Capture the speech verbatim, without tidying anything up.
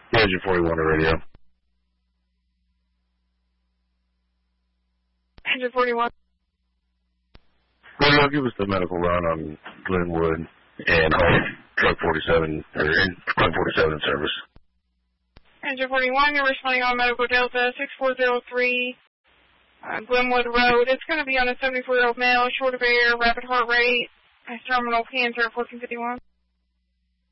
Yeah, Engine forty-one to radio. Engine forty-one. Radio, give us the medical run on Glenwood and hold truck forty-seven, or truck forty-seven in service. Engine forty-one, you're responding on medical Delta six four zero three, uh, Glenwood Road. It's going to be on a seventy-four-year-old male, short of air, rapid heart rate, has terminal cancer at fourteen fifty-one.